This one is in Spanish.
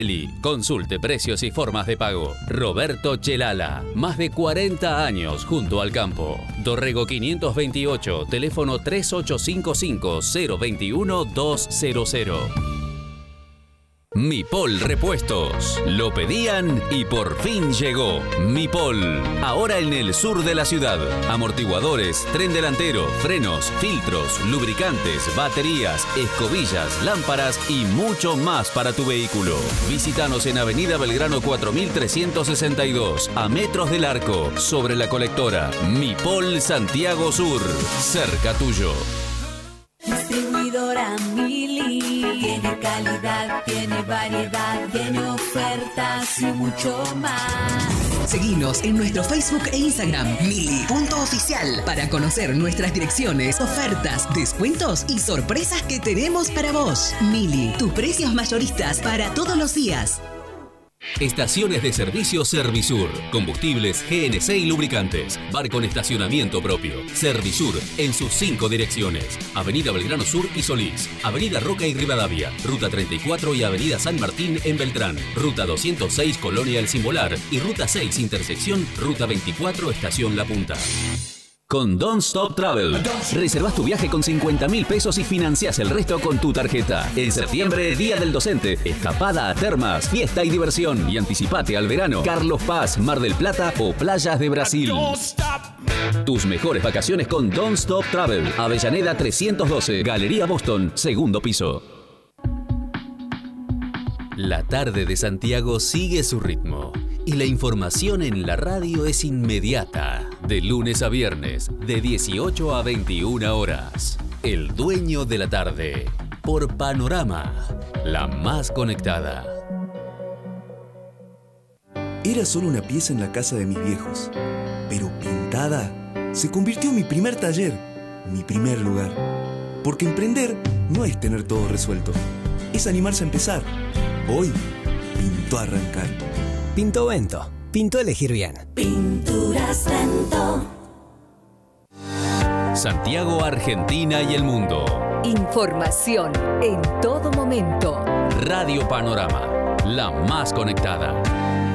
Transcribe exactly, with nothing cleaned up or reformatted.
Consulte precios y formas de pago. Roberto Chelala, más de cuarenta años junto al campo. Dorrego quinientos veintiocho, teléfono tres ocho cinco cinco, cero dos uno, dos cero cero. Mipol Repuestos. Lo pedían y por fin llegó. Mipol. Ahora en el sur de la ciudad. Amortiguadores, tren delantero, frenos, filtros, lubricantes, baterías, escobillas, lámparas y mucho más para tu vehículo. Visítanos en Avenida Belgrano cuatro mil trescientos sesenta y dos, a metros del Arco, sobre la colectora. Mipol Santiago Sur. Cerca tuyo. Distribuidora Mili, tiene calidad, tiene variedad, tiene ofertas y mucho más. Seguinos en nuestro Facebook e Instagram, Mili punto oficial, para conocer nuestras direcciones, ofertas, descuentos y sorpresas que tenemos para vos. Mili, tus precios mayoristas para todos los días. Estaciones de servicio Servisur. Combustibles, G N C y lubricantes. Bar con estacionamiento propio. Servisur en sus cinco direcciones. Avenida Belgrano Sur y Solís. Avenida Roca y Rivadavia. Ruta treinta y cuatro y Avenida San Martín en Beltrán. Ruta doscientos seis Colonia El Simbolar. Y Ruta seis Intersección. Ruta veinticuatro Estación La Punta. Con Don't Stop Travel. Reservas tu viaje con cincuenta mil pesos y financiás el resto con tu tarjeta. En septiembre, Día del Docente, escapada a termas, fiesta y diversión. Y anticipate al verano, Carlos Paz, Mar del Plata o playas de Brasil. Tus mejores vacaciones con Don't Stop Travel. Avellaneda trescientos doce, Galería Boston, segundo piso. La tarde de Santiago sigue su ritmo y la información en la radio es inmediata. De lunes a viernes, de dieciocho a veintiuna horas. El dueño de la tarde, por Panorama, la más conectada. Era solo una pieza en la casa de mis viejos, pero pintada se convirtió en mi primer taller, mi primer lugar. Porque emprender no es tener todo resuelto, es animarse a empezar. Hoy pintó arrancar. Pintó Vento. Pintó elegir bien. Pinturas Vento. Santiago, Argentina y el mundo. Información en todo momento. Radio Panorama, la más conectada.